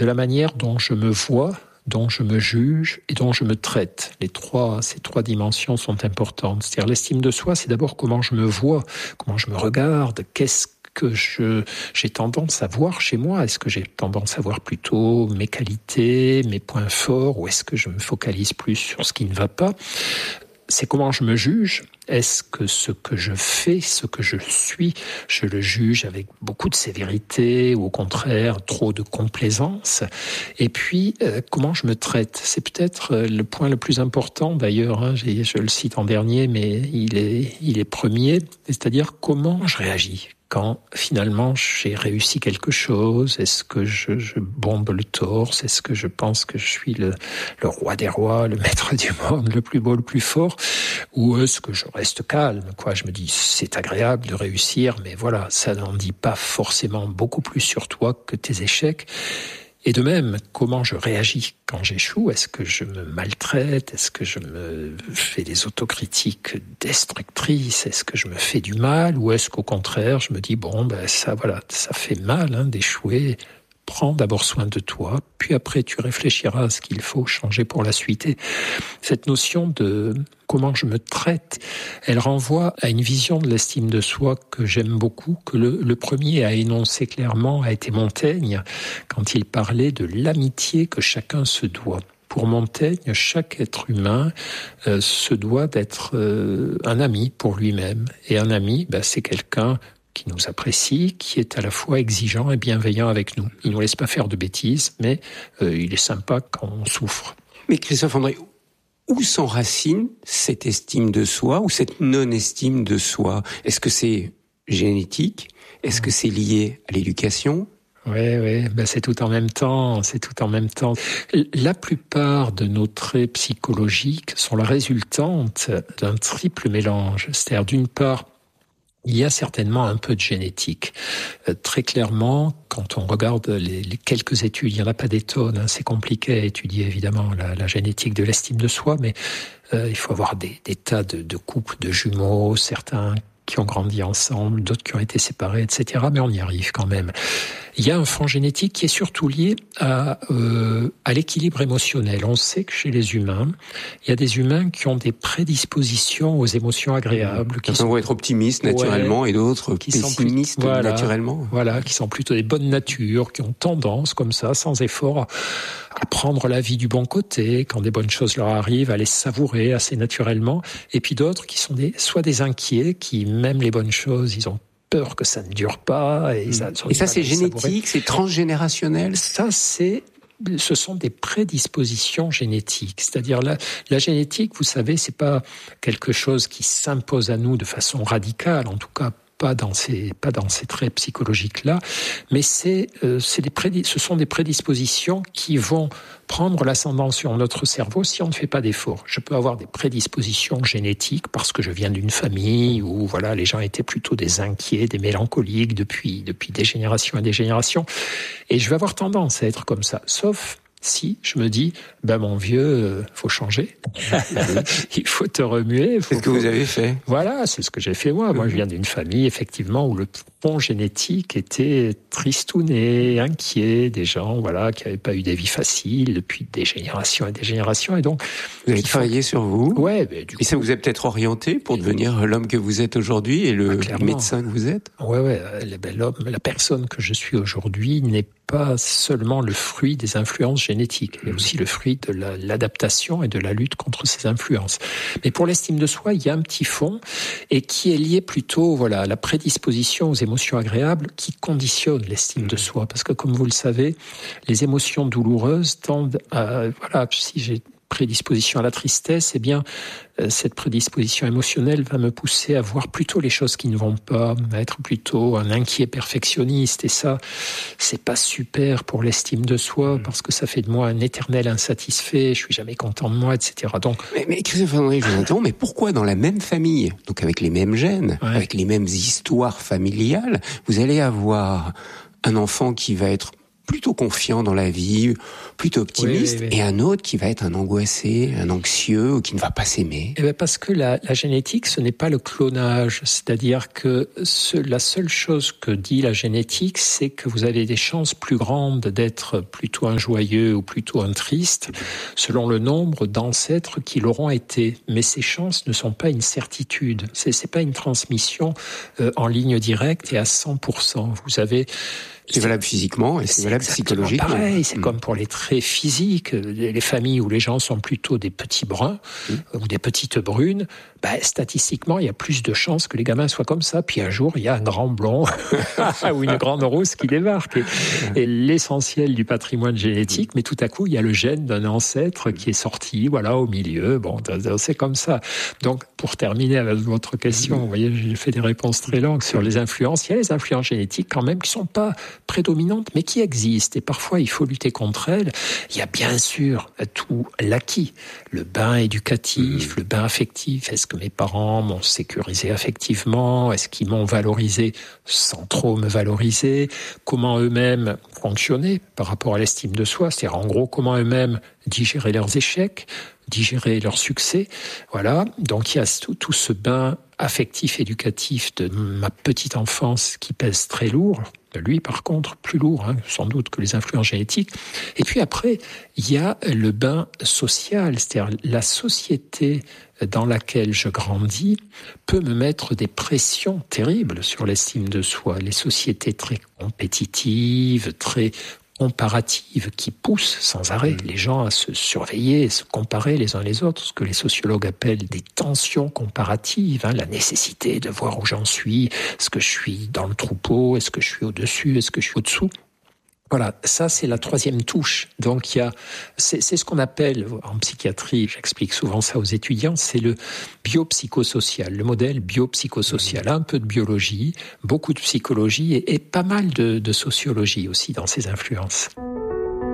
de la manière dont je me vois, dont je me juge et dont je me traite. Ces trois dimensions sont importantes. C'est-à-dire l'estime de soi, c'est d'abord comment je me vois, comment je me regarde, qu'est-ce que j'ai tendance à voir chez moi. Est-ce que j'ai tendance à voir plutôt mes qualités, mes points forts, ou est-ce que je me focalise plus sur ce qui ne va pas ? C'est comment je me juge. Est-ce que ce que je fais, ce que je suis, je le juge avec beaucoup de sévérité ou au contraire trop de complaisance ? Et puis, comment je me traite ? C'est peut-être le point le plus important d'ailleurs, je le cite en dernier, mais il est premier, c'est-à-dire comment je réagis quand finalement j'ai réussi quelque chose. Est-ce que je bombe le torse ? Est-ce que je pense que je suis le roi des rois, le maître du monde, le plus beau, le plus fort ? Ou est-ce que je reste calme, quoi ? Je me dis, c'est agréable de réussir, mais voilà, ça n'en dit pas forcément beaucoup plus sur toi que tes échecs. Et de même, comment je réagis quand j'échoue ? Est-ce que je me maltraite ? Est-ce que je me fais des autocritiques destructrices ? Est-ce que je me fais du mal ? Ou est-ce qu'au contraire, je me dis, ça fait mal d'échouer. Prends d'abord soin de toi, puis après tu réfléchiras à ce qu'il faut changer pour la suite. Et cette notion de comment je me traite, elle renvoie à une vision de l'estime de soi que j'aime beaucoup, que le premier à énoncer clairement a été Montaigne, quand il parlait de l'amitié que chacun se doit. Pour Montaigne, chaque être humain se doit d'être un ami pour lui-même. Et un ami, c'est quelqu'un qui nous apprécie, qui est à la fois exigeant et bienveillant avec nous. Il ne nous laisse pas faire de bêtises, mais il est sympa quand on souffre. Mais Christophe André, où s'enracine cette estime de soi ou cette non-estime de soi ? Est-ce que c'est génétique ? Est-ce que c'est lié à l'éducation ? Oui, c'est tout en même temps, La plupart de nos traits psychologiques sont la résultante d'un triple mélange. C'est-à-dire, d'une part, il y a certainement un peu de génétique. Très clairement, quand on regarde les quelques études, il n'y en a pas des tonnes, c'est compliqué à étudier évidemment la génétique de l'estime de soi, mais il faut avoir des tas de couples de jumeaux, certains qui ont grandi ensemble, d'autres qui ont été séparés, etc. Mais on y arrive quand même. Il y a un fond génétique qui est surtout lié à l'équilibre émotionnel. On sait que chez les humains, il y a des humains qui ont des prédispositions aux émotions agréables. Certains vont être optimistes naturellement et d'autres pessimistes naturellement. Voilà, qui sont plutôt des bonnes natures, qui ont tendance, comme ça, sans effort, à prendre la vie du bon côté, quand des bonnes choses leur arrivent, à les savourer assez naturellement. Et puis d'autres qui sont soit des inquiets, qui, même les bonnes choses, ils ont peur que ça ne dure pas. Et ça c'est génétique, c'est transgénérationnel. Ce sont des prédispositions génétiques. C'est-à-dire la génétique, vous savez, c'est pas quelque chose qui s'impose à nous de façon radicale, en tout cas pas dans ces traits psychologiques-là, mais ce sont des prédispositions qui vont prendre l'ascendant sur notre cerveau si on ne fait pas d'efforts. Je peux avoir des prédispositions génétiques parce que je viens d'une famille où les gens étaient plutôt des inquiets, des mélancoliques depuis des générations et des générations, et je vais avoir tendance à être comme ça, sauf si je me dis, mon vieux, faut changer. Il faut te remuer. C'est ce que vous avez fait. Voilà, c'est ce que j'ai fait moi. Moi, je viens d'une famille, effectivement, où le fond génétique était tristouné, inquiet, des gens, qui n'avaient pas eu des vies faciles depuis des générations et des générations. Et donc, vous avez travaillé sur vous. Ouais, et ça vous a peut-être orienté pour devenir l'homme que vous êtes aujourd'hui et le médecin que vous êtes. Ouais, la personne que je suis aujourd'hui n'est pas seulement le fruit des influences génétiques, mais aussi le fruit de l'adaptation et de la lutte contre ces influences. Mais pour l'estime de soi, il y a un petit fond et qui est lié plutôt à la prédisposition aux émotions agréables qui conditionnent l'estime de soi. Parce que comme vous le savez, les émotions douloureuses tendent à... si j'ai prédisposition à la tristesse, cette prédisposition émotionnelle va me pousser à voir plutôt les choses qui ne vont pas, à être plutôt un inquiet perfectionniste. Et ça, c'est pas super pour l'estime de soi, parce que ça fait de moi un éternel insatisfait, je suis jamais content de moi, etc. Donc, mais Christophe André, je vous interromps, mais pourquoi dans la même famille, donc avec les mêmes gènes, avec les mêmes histoires familiales, vous allez avoir un enfant qui va être plutôt confiant dans la vie, plutôt optimiste, oui. et un autre qui va être un angoissé, un anxieux, ou qui ne va pas s'aimer. Eh bien parce que la génétique, ce n'est pas le clonage. C'est-à-dire que la seule chose que dit la génétique, c'est que vous avez des chances plus grandes d'être plutôt un joyeux ou plutôt un triste, selon le nombre d'ancêtres qui l'auront été. Mais ces chances ne sont pas une certitude. C'est pas une transmission en ligne directe et à 100%. Vous avez... C'est valable physiquement et c'est valable psychologiquement. Pareil, c'est comme pour les traits physiques, les familles où les gens sont plutôt des petits bruns ou des petites brunes, statistiquement, il y a plus de chances que les gamins soient comme ça. Puis un jour, il y a un grand blond ou une grande rousse qui débarque. Et l'essentiel du patrimoine génétique, mais tout à coup, il y a le gène d'un ancêtre qui est sorti, au milieu. Bon, c'est comme ça. Donc, pour terminer avec votre question, vous voyez, j'ai fait des réponses très longues sur les influences. Il y a les influences génétiques quand même qui sont pas prédominantes, mais qui existent. Et parfois, il faut lutter contre elles. Il y a bien sûr tout l'acquis. Le bain éducatif, le bain affectif. Est-ce que mes parents m'ont sécurisé affectivement? Est-ce qu'ils m'ont valorisé sans trop me valoriser? Comment eux-mêmes fonctionnaient par rapport à l'estime de soi? C'est-à-dire, en gros, comment eux-mêmes digéraient leurs échecs, digérer leurs succès. Voilà. Donc, il y a tout ce bain affectif, éducatif de ma petite enfance qui pèse très lourd. Lui, par contre, plus lourd, sans doute que les influences génétiques. Et puis après, il y a le bain social, c'est-à-dire la société dans laquelle je grandis peut me mettre des pressions terribles sur l'estime de soi. Les sociétés très compétitives, très comparatives qui poussent sans arrêt les gens à se surveiller, se comparer les uns les autres, ce que les sociologues appellent des tensions comparatives, la nécessité de voir où j'en suis, est-ce que je suis dans le troupeau, est-ce que je suis au-dessus, est-ce que je suis au-dessous. Voilà, ça c'est la troisième touche. Donc c'est ce qu'on appelle en psychiatrie, j'explique souvent ça aux étudiants, c'est le biopsychosocial, le modèle biopsychosocial. Un peu de biologie, beaucoup de psychologie et pas mal de sociologie aussi dans ces influences.